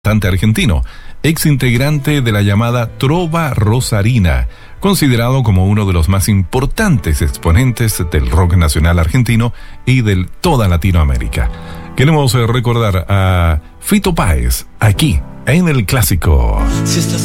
cantante argentino, ex integrante de la llamada Trova Rosarina, considerado como uno de los más importantes exponentes del rock nacional argentino y de toda Latinoamérica. Queremos recordar a Fito Páez aquí en El Clásico.